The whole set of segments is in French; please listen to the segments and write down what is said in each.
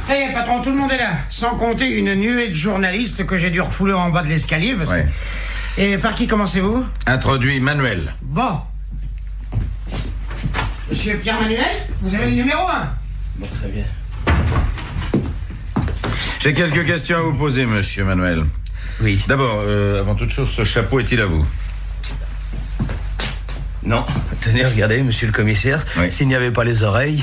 Ça y est, patron, tout le monde est là. Sans compter une nuée de journalistes que j'ai dû refouler en bas de l'escalier. Ouais. Et par qui commencez-vous? Introduit Manuel. Bon. Monsieur Pierre-Manuel, vous avez le numéro 1. Bon, très bien. J'ai quelques questions à vous poser, monsieur Manuel. Oui. D'abord, avant toute chose, ce chapeau est-il à vous? Non. Tenez, regardez, monsieur le commissaire. Oui. S'il n'y avait pas les oreilles...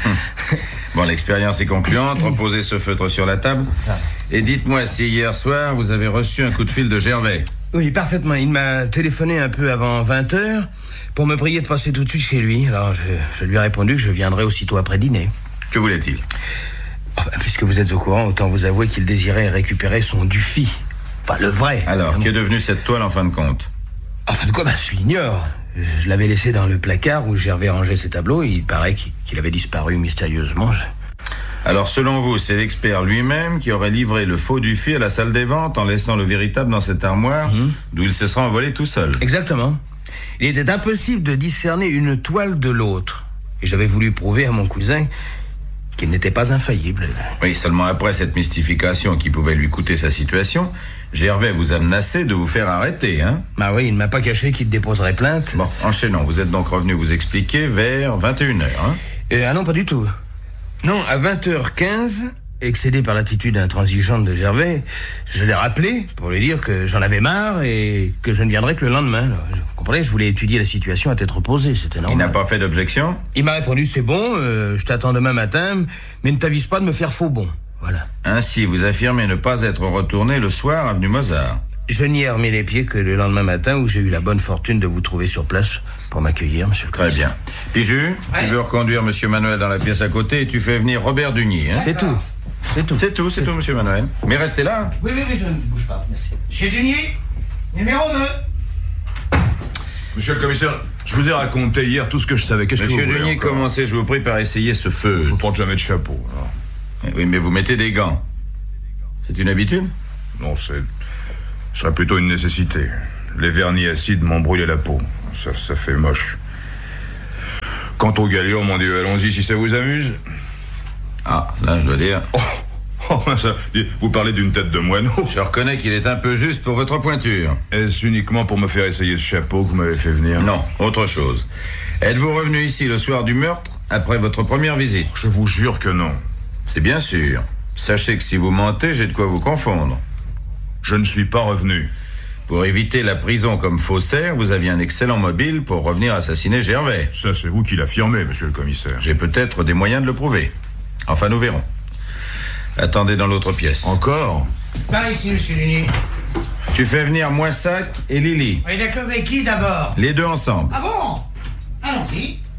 Bon, l'expérience est concluante. Reposez ce feutre sur la table. Et dites-moi si hier soir, vous avez reçu un coup de fil de Gervais. Oui, parfaitement. Il m'a téléphoné un peu avant 20h pour me prier de passer tout de suite chez lui. Alors, je lui ai répondu que je viendrais aussitôt après dîner. Que voulait-il? Puisque vous êtes au courant, autant vous avouer qu'il désirait récupérer son Dufy. Enfin, le vrai. Alors, qu'est devenue cette toile en fin de compte? En fin de quoi, je l'ignore. Je l'avais laissé dans le placard où Gervais rangeait ses tableaux et il paraît qu'il avait disparu mystérieusement. Alors, selon vous, c'est l'expert lui-même qui aurait livré le faux Dufy à la salle des ventes en laissant le véritable dans cette armoire d'où il se sera envolé tout seul. Exactement. Il était impossible de discerner une toile de l'autre. Et j'avais voulu prouver à mon cousin qu'il n'était pas infaillible. Oui, seulement après cette mystification qui pouvait lui coûter sa situation, Gervais vous a menacé de vous faire arrêter, hein? Bah oui, il ne m'a pas caché qu'il déposerait plainte. Bon, enchaînons. Vous êtes donc revenu vous expliquer vers 21h, hein? Ah non, pas du tout. Non, à 20h15, excédé par l'attitude intransigeante de Gervais, je l'ai rappelé pour lui dire que j'en avais marre et que je ne viendrais que le lendemain. Vous comprenez, je voulais étudier la situation à tête reposée, c'était normal. Il n'a pas fait d'objection? Il m'a répondu, c'est bon, je t'attends demain matin, mais ne t'avise pas de me faire faux bon. Voilà. Ainsi, vous affirmez ne pas être retourné le soir avenue Mozart. Je n'y ai remis les pieds que le lendemain matin où j'ai eu la bonne fortune de vous trouver sur place pour m'accueillir, monsieur le commissaire. Très bien. Piju, tu veux reconduire monsieur Manuel dans la pièce à côté et tu fais venir Robert Dugny, hein? C'est tout. C'est tout, monsieur Manuel. Mais restez là. Oui, je ne bouge pas, merci. Monsieur Dugny, numéro 2. Monsieur le commissaire, je vous ai raconté hier tout ce que je savais. Qu'est-ce que vous Monsieur voulez Dugny, encore? commencez, je vous prie, par essayer ce feu. Je ne porte jamais de chapeau. Alors. Oui, mais vous mettez des gants. C'est une habitude? Non, ce serait plutôt une nécessité. Les vernis acides m'ont brûlé la peau. Ça fait moche. Quant au galion, mon Dieu, allons-y si ça vous amuse. Ah, là, je dois dire... Vous parlez d'une tête de moineau. Je reconnais qu'il est un peu juste pour votre pointure. Est-ce uniquement pour me faire essayer ce chapeau que vous m'avez fait venir? Non, autre chose. Êtes-vous revenu ici le soir du meurtre, après votre première visite? Je vous jure que non. C'est bien sûr. Sachez que si vous mentez, j'ai de quoi vous confondre. Je ne suis pas revenu. Pour éviter la prison comme faussaire, vous aviez un excellent mobile pour revenir assassiner Gervais. Ça, c'est vous qui l'affirmez, monsieur le commissaire. J'ai peut-être des moyens de le prouver. Enfin, nous verrons. Attendez dans l'autre pièce. Encore? Par ici, monsieur Dugny. Tu fais venir Moissac et Lily. Oui, d'accord, mais qui d'abord? Les deux ensemble. Ah bon? Allons-y.